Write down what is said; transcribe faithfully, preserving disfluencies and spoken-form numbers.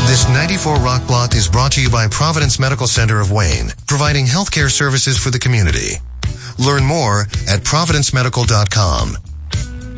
This ninety-four Rock Block is brought to you by Providence Medical Center of Wayne, providing healthcare services for the community. Learn more at providence medical dot com.